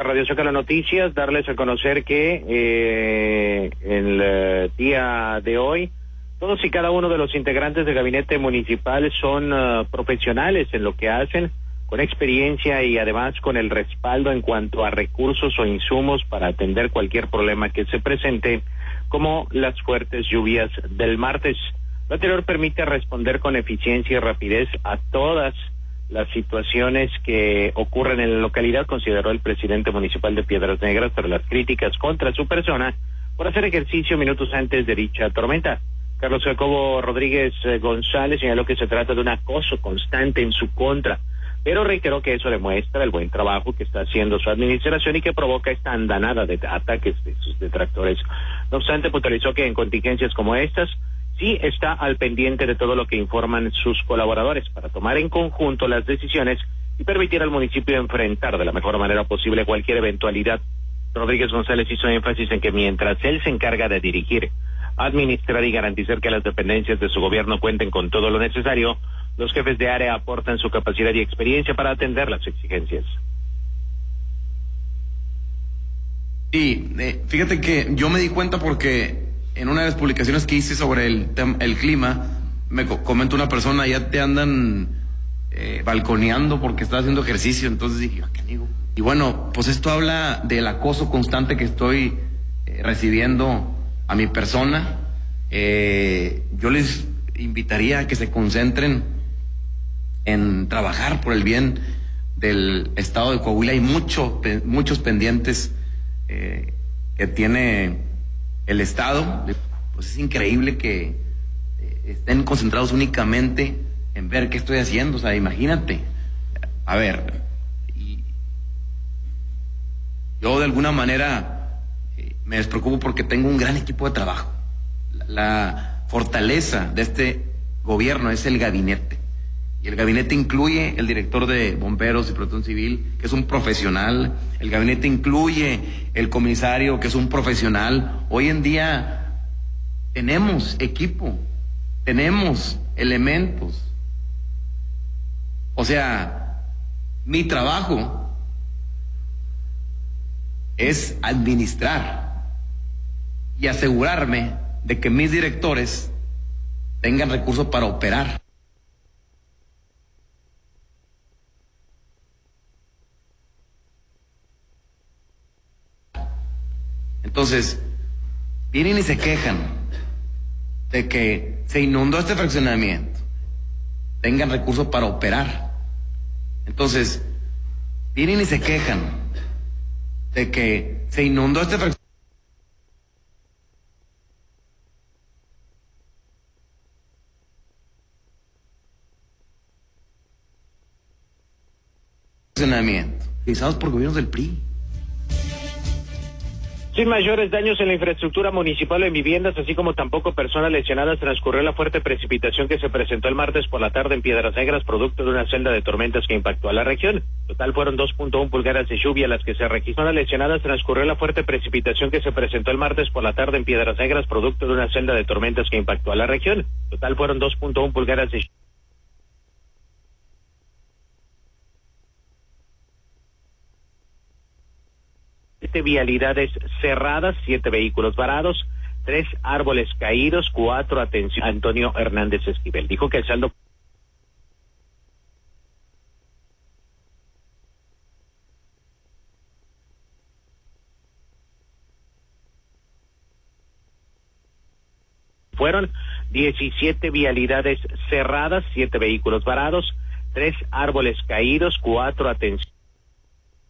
Radio Zócalo Noticias, darles a conocer que el día de hoy todos y cada uno de los integrantes del gabinete municipal son profesionales en lo que hacen, con experiencia y además con el respaldo en cuanto a recursos o insumos para atender cualquier problema que se presente, como las fuertes lluvias del martes. Lo anterior permite responder con eficiencia y rapidez a todas las situaciones que ocurren en la localidad, consideró el presidente municipal de Piedras Negras, tras las críticas contra su persona por hacer ejercicio minutos antes de dicha tormenta. Carlos Jacobo Rodríguez González señaló que se trata de un acoso constante en su contra, pero reiteró que eso demuestra el buen trabajo que está haciendo su administración y que provoca esta andanada de ataques de sus detractores. No obstante, puntualizó que en contingencias como estas, sí está al pendiente de todo lo que informan sus colaboradores para tomar en conjunto las decisiones y permitir al municipio enfrentar de la mejor manera posible cualquier eventualidad. Rodríguez González hizo énfasis en que mientras él se encarga de dirigir, administrar y garantizar que las dependencias de su gobierno cuenten con todo lo necesario, los jefes de área aportan su capacidad y experiencia para atender las exigencias. Sí, fíjate que yo me di cuenta porque en una de las publicaciones que hice sobre el clima, me comenta una persona, ya te andan balconeando porque estás haciendo ejercicio. Entonces dije, ¿qué digo? Y bueno, pues esto habla del acoso constante que estoy recibiendo a mi persona. Yo les invitaría a que se concentren en trabajar por el bien del estado de Coahuila. Hay muchos pendientes que tiene el estado. Pues es increíble que estén concentrados únicamente en ver qué estoy haciendo. O sea, imagínate. A ver, yo de alguna manera me despreocupo porque tengo un gran equipo de trabajo. La fortaleza de este gobierno es el gabinete. Y el gabinete incluye el director de Bomberos y Protección Civil, que es un profesional. El gabinete incluye el comisario, que es un profesional. Hoy en día tenemos equipo, tenemos elementos. O sea, mi trabajo es administrar y asegurarme de que mis directores tengan recursos para operar. Entonces, vienen y se quejan de que se inundó este fraccionamiento, tengan recursos para operar. Entonces, vienen y se quejan de que se inundó este fraccionamiento, realizados por gobiernos del PRI. Sin mayores daños en la infraestructura municipal o en viviendas, así como tampoco personas lesionadas, transcurrió la fuerte precipitación que se presentó el martes por la tarde en Piedras Negras, producto de una celda de tormentas que impactó a la región. Total fueron 2.1 pulgadas de lluvia las que se registraron. Lesionadas, transcurrió la fuerte precipitación que se presentó el martes por la tarde en Piedras Negras, producto de una celda de tormentas que impactó a la región. Total fueron 2.1 pulgadas de vialidades cerradas, 7 vehículos varados, 3 árboles caídos, 4, atención. Antonio Hernández Esquivel dijo que el saldo fueron 17 vialidades cerradas, 7 vehículos varados, 3 árboles caídos, 4, atención.